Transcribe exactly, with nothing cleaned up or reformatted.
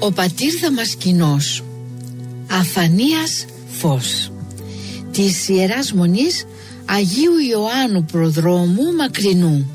Ο πατήρ Δαμασκηνός, Αφανίας Φως, της Ιεράς Μονής Αγίου Ιωάννου Προδρόμου Μακρινού.